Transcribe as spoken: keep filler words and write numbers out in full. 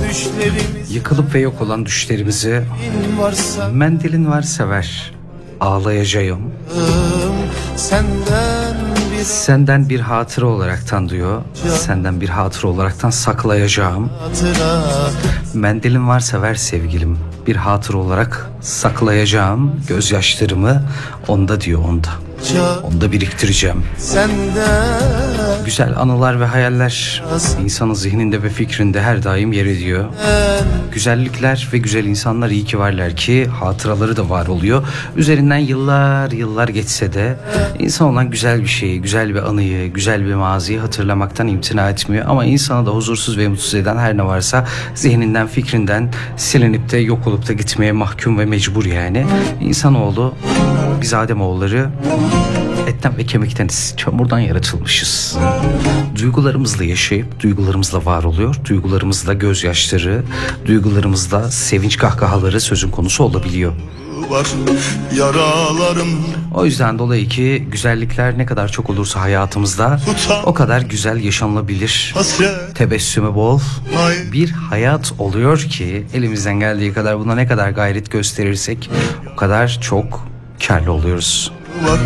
Yıkılıp ve yok olan düşlerimizi mendilin varsa ver, ağlayacağım. Senden bir hatıra olaraktan diyor, senden bir hatıra olaraktan saklayacağım. Mendilin varsa ver sevgilim, bir hatıra olarak saklayacağım gözyaşlarımı, onda diyor, onda. Onda biriktireceğim. Güzel anılar ve hayaller insanın zihninde ve fikrinde her daim yer ediyor. Güzellikler ve güzel insanlar iyi ki varlar ki hatıraları da var oluyor. Üzerinden yıllar yıllar geçse de insan olan güzel bir şeyi, güzel bir anıyı, güzel bir maziyi hatırlamaktan imtina etmiyor. Ama insanı da huzursuz ve mutsuz eden her ne varsa zihninden, fikrinden silinip de yok olup da gitmeye mahkum ve mecbur yani. İnsanoğlu, biz Ademoğulları etten ve kemikteniz, çamurdan yaratılmışız. Duygularımızla yaşayıp duygularımızla var oluyor. Duygularımızla gözyaşları, duygularımızla sevinç kahkahaları sözün konusu olabiliyor. Var yaralarım. O yüzden dolayı ki güzellikler ne kadar çok olursa hayatımızda o kadar güzel yaşanılabilir. Tebessümü bol bir hayat oluyor ki elimizden geldiği kadar buna ne kadar gayret gösterirsek o kadar çok kârlı oluyoruz.